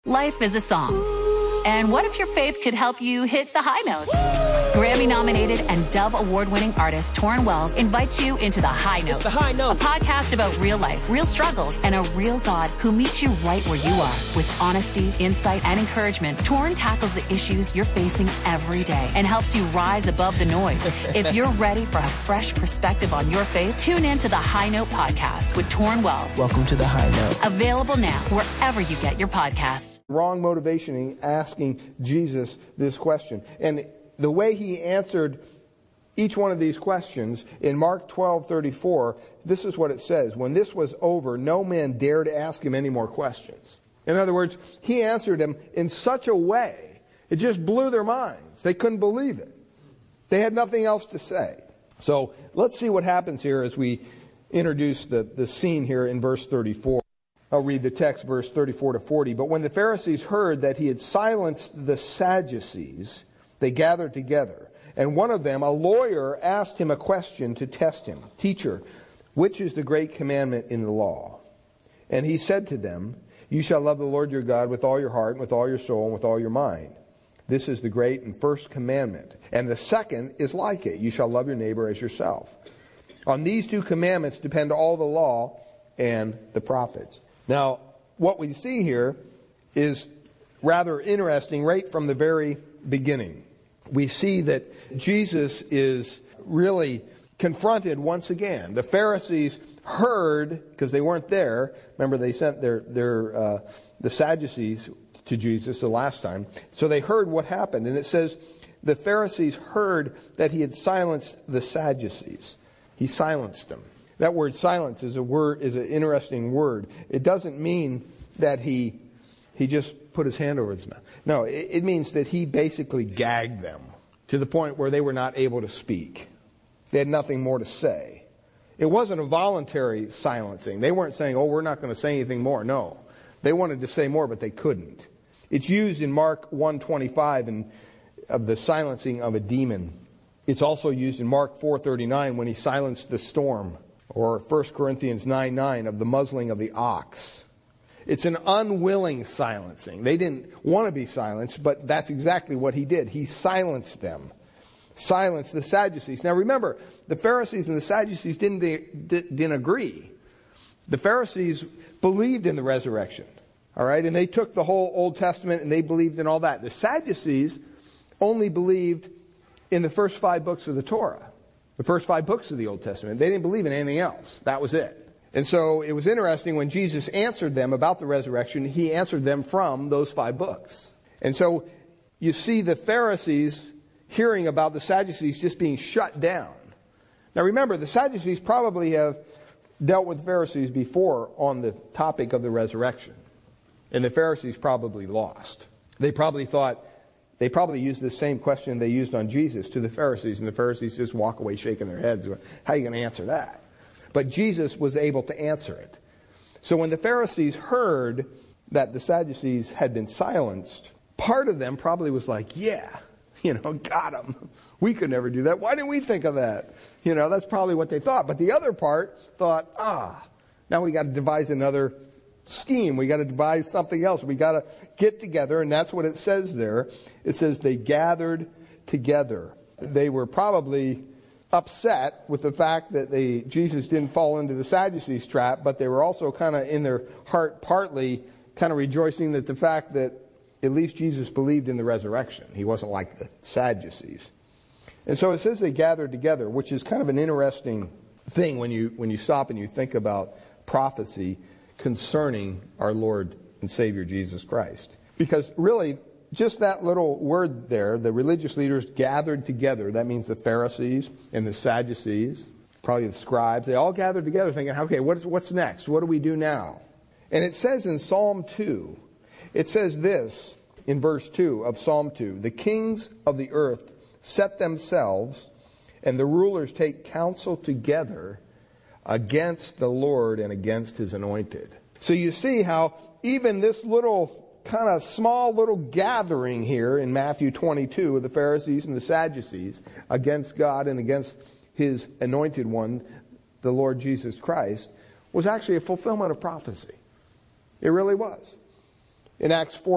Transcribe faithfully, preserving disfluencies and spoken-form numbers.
Life is a song. And what if your faith could help you hit the high notes? Grammy-nominated and Dove Award-winning artist Torrin Wells invites you into The High Note. It's The High Note. A podcast about real life, real struggles, and a real God who meets you right where you are. With honesty, insight, and encouragement, Torrin tackles the issues you're facing every day and helps you rise above the noise. If you're ready for a fresh perspective on your faith, tune in to The High Note podcast with Torrin Wells. Welcome to The High Note. Available now wherever you get your podcasts. Wrong motivation in asking Jesus this question. And the way he answered each one of these questions in Mark twelve thirty-four, this is what it says. When this was over, no man dared ask him any more questions. In other words, he answered them in such a way, it just blew their minds. They couldn't believe it. They had nothing else to say. So let's see what happens here as we introduce the, the scene here in verse thirty-four. I'll read the text, verse thirty-four to forty. But when the Pharisees heard that he had silenced the Sadducees, they gathered together. And one of them, a lawyer, asked him a question to test him. Teacher, which is the great commandment in the law? And he said to them, you shall love the Lord your God with all your heart, and with all your soul, and with all your mind. This is the great and first commandment. And the second is like it. You shall love your neighbor as yourself. On these two commandments depend all the law and the prophets. Now, what we see here is rather interesting right from the very beginning. We see that Jesus is really confronted once again. The Pharisees heard, because they weren't there. Remember, they sent their their uh, the Sadducees to Jesus the last time. So they heard what happened. And it says the Pharisees heard that he had silenced the Sadducees. He silenced them. That word silence is a word is an interesting word. It doesn't mean that he he just put his hand over his mouth. No, it, it means that he basically gagged them to the point where they were not able to speak. They had nothing more to say. It wasn't a voluntary silencing. They weren't saying, oh, we're not going to say anything more. No. They wanted to say more, but they couldn't. It's used in Mark one twenty-five and of the silencing of a demon. It's also used in Mark four thirty-nine when he silenced the storm. Or First Corinthians nine nine of the muzzling of the ox. It's an unwilling silencing. They didn't want to be silenced, but that's exactly what he did. He silenced them. Silenced the Sadducees. Now remember, the Pharisees and the Sadducees didn't, didn't agree. The Pharisees believed in the resurrection. All right? And they took the whole Old Testament and they believed in all that. The Sadducees only believed in the first five books of the Torah. The first five books of the Old Testament. They didn't believe in anything else. That was it. And so it was interesting when Jesus answered them about the resurrection, he answered them from those five books. And so you see the Pharisees hearing about the Sadducees just being shut down. Now remember, the Sadducees probably have dealt with the Pharisees before on the topic of the resurrection. And the Pharisees probably lost. They probably thought, They probably used the same question they used on Jesus to the Pharisees, and the Pharisees just walk away shaking their heads. How are you going to answer that? But Jesus was able to answer it. So when the Pharisees heard that the Sadducees had been silenced, part of them probably was like, yeah, you know, got them. We could never do that. Why didn't we think of that? You know, that's probably what they thought. But the other part thought, ah, now we got to devise another scheme. We got to devise something else. We got to get together, and that's what it says there. It says they gathered together. They were probably upset with the fact that they, Jesus didn't fall into the Sadducees trap, but they were also kind of in their heart partly kind of rejoicing that the fact that at least Jesus believed in the resurrection. He wasn't like the Sadducees. And so it says they gathered together, which is kind of an interesting thing when you when you stop and you think about prophecy concerning our Lord and Savior Jesus Christ. Because really, just that little word there, the religious leaders gathered together, that means the Pharisees and the Sadducees, probably the scribes, they all gathered together thinking, okay, what's, what's next? What do we do now? And it says in Psalm two, it says this in verse two of Psalm two, the kings of the earth set themselves, and the rulers take counsel together against the Lord and against his anointed. So you see how even this little kind of small little gathering here in Matthew twenty-two of the Pharisees and the Sadducees against God and against his anointed one, the Lord Jesus Christ, was actually a fulfillment of prophecy. It really was. In Acts four